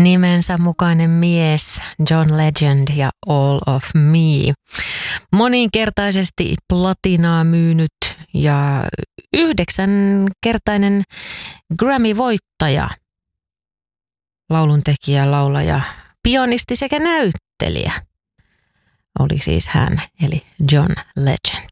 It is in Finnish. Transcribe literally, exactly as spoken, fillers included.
nimensä mukainen mies, John Legend ja All of Me. Moninkertaisesti platinaa myynyt ja yhdeksänkertainen Grammy-voittaja, lauluntekijä, laulaja, pianisti sekä näyttelijä oli siis hän, eli John Legend.